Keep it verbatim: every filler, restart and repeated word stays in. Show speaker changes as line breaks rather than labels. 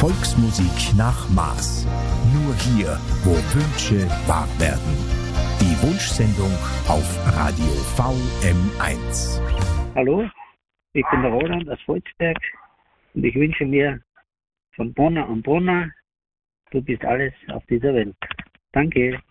Volksmusik nach Maß. Nur hier, wo Wünsche wahr werden. Die Wunschsendung auf Radio V M eins.
Hallo, ich bin der Roland aus Volzberg und ich wünsche mir von Bonner und Bonner, du bist alles auf dieser Welt. Danke.